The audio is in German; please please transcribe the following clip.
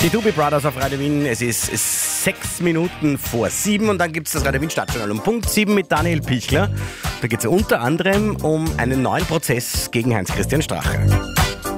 Die Doobie Brothers auf Radio Wien. Es ist 6 Minuten vor 7 und dann gibt es das Radio Wien Stadtjournal um Punkt 7 mit Daniel Pichler. Da geht es unter anderem um einen neuen Prozess gegen Heinz-Christian Strache.